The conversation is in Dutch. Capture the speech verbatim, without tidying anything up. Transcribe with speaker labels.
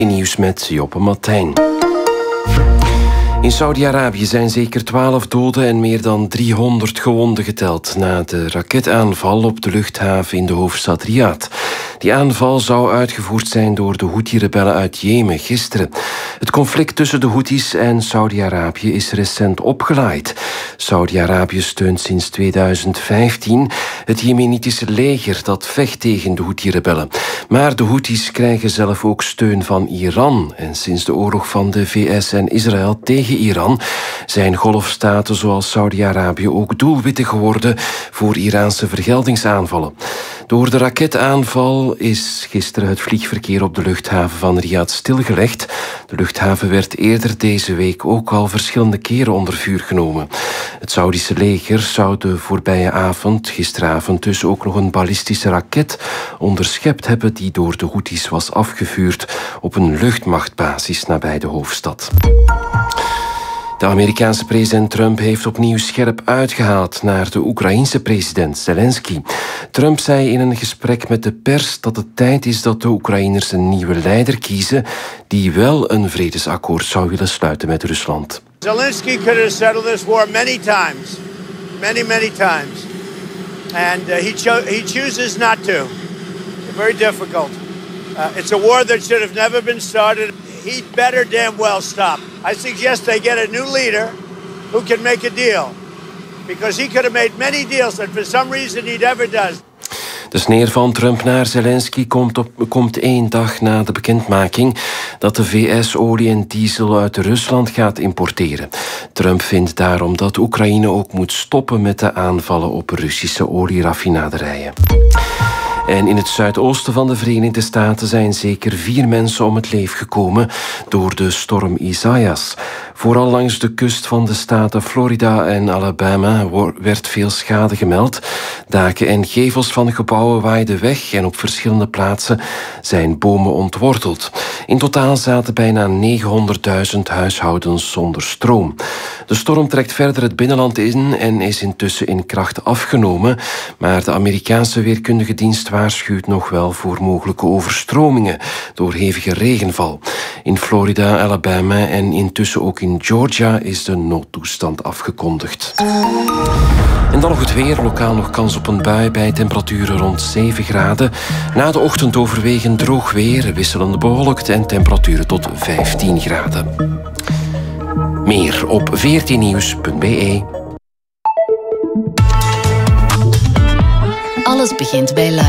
Speaker 1: Nieuws met Joppe Martijn. In Saudi-Arabië zijn zeker twaalf doden en meer dan driehonderd gewonden geteld na de raketaanval op de luchthaven in de hoofdstad Riyadh. Die aanval zou uitgevoerd zijn door de Houthi-rebellen uit Jemen gisteren. Het conflict tussen de Houthis en Saudi-Arabië is recent opgelaaid. Saudi-Arabië steunt sinds tweeduizend vijftien het Jemenitische leger dat vecht tegen de Houthi-rebellen. Maar de Houthis krijgen zelf ook steun van Iran. En sinds de oorlog van de V S en Israël tegen Iran zijn golfstaten zoals Saudi-Arabië ook doelwitten geworden voor Iraanse vergeldingsaanvallen. Door de raketaanval is gisteren het vliegverkeer op de luchthaven van Riyadh stilgelegd. De luchthaven werd eerder deze week ook al verschillende keren onder vuur genomen. Het Saudische leger zou de voorbije avond, gisteravond dus ook nog een ballistische raket onderschept hebben die door de Houthis was afgevuurd op een luchtmachtbasis nabij de hoofdstad. De Amerikaanse president Trump heeft opnieuw scherp uitgehaald naar de Oekraïense president Zelensky. Trump zei in een gesprek met de pers dat het tijd is dat de Oekraïners een nieuwe leider kiezen die wel een vredesakkoord zou willen sluiten met Rusland.
Speaker 2: Zelensky could have settled this war many times, many, many times. And uh, he, cho- he chooses not to. Very difficult. Uh, it's a war that should have never been started. He'd better damn well stop. I suggest they get a new leader who can make a deal. Because he could have made many deals that for some reason he never does.
Speaker 1: De sneer van Trump naar Zelensky komt, op, komt één dag na de bekendmaking dat de V S olie en diesel uit Rusland gaat importeren. Trump vindt daarom dat Oekraïne ook moet stoppen met de aanvallen op Russische olieraffinaderijen. En in het zuidoosten van de Verenigde Staten zijn zeker vier mensen om het leven gekomen door de storm Isaias. Vooral langs de kust van de staten Florida en Alabama werd veel schade gemeld. Daken en gevels van gebouwen waaiden weg en op verschillende plaatsen zijn bomen ontworteld. In totaal zaten bijna negenhonderdduizend huishoudens zonder stroom. De storm trekt verder het binnenland in en is intussen in kracht afgenomen, maar de Amerikaanse weerkundige dienst waarschuwt nog wel voor mogelijke overstromingen door hevige regenval. In Florida, Alabama en intussen ook in Georgia is de noodtoestand afgekondigd. En dan nog het weer. Lokaal nog kans op een bui bij temperaturen rond zeven graden. Na de ochtend overwegend droog weer, wisselende bewolkt en temperaturen tot vijftien graden. Meer op veertien nieuws punt b e.
Speaker 3: Alles begint bij Luik.